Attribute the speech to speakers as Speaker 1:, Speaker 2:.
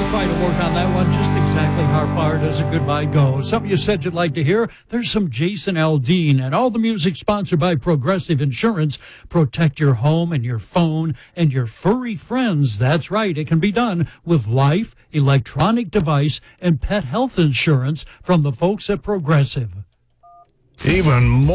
Speaker 1: try to work on that one. Just exactly how far does a goodbye go? Something you said you'd like to hear? There's some Jason Aldean, and all the music sponsored by Progressive Insurance. Protect your home and your phone and your furry friends. That's right. It can be done with life, electronic device, and pet health insurance from the folks at Progressive.
Speaker 2: Even more.